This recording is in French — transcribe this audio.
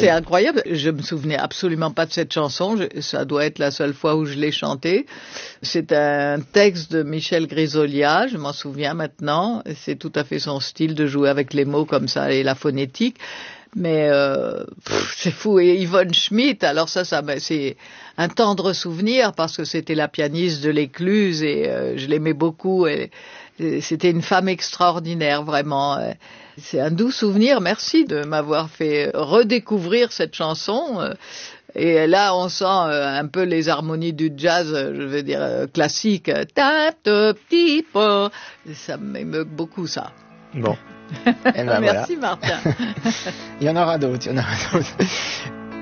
c'est incroyable. Je me souvenais absolument pas de cette chanson. Ça doit être la seule fois où je l'ai chantée. C'est un texte de Michel Grisolia, je m'en souviens maintenant. C'est tout à fait son style de jouer avec les mots comme ça et la phonétique. Mais c'est fou. Et Yvonne Schmidt, alors ça c'est un tendre souvenir parce que c'était la pianiste de l'Écluse et je l'aimais beaucoup. Et c'était une femme extraordinaire, vraiment. C'est un doux souvenir. Merci de m'avoir fait redécouvrir cette chanson. Et là, on sent un peu les harmonies du jazz, je veux dire, classique. Tape, petit peu. Ça m'émeut beaucoup, ça. Bon. Et ben Merci, voilà. Martin. Il y en aura d'autres.